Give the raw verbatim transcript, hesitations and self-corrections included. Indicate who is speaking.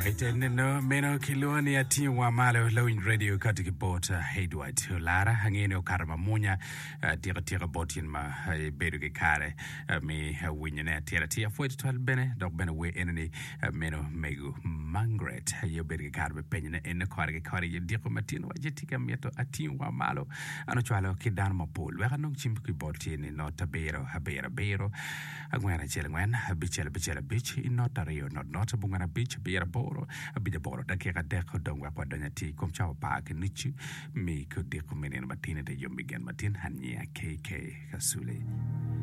Speaker 1: Neno meno kiloni ya tiwa malo lowin radio katika bota Edward Lara hangene okarma munya tira tira botin ma bedu ke kare mi winyane tira tira fo twelve bene dog bene we enemy meno megu mangret yo bedu ke kare penyne en kore ke kore yo diko matino wajetika mieto atiwa malo ano chwalo kidan mapol we kanong chimbu ki botin no tabero habera bero agwena chelengwen bichela bichela bich inota rio not not bungana bich bera boro abide boro dakika deko dongwa kwa donyati kumchawa paake nichi mi kudiko menene matine de yombigen matin hanya K K kasule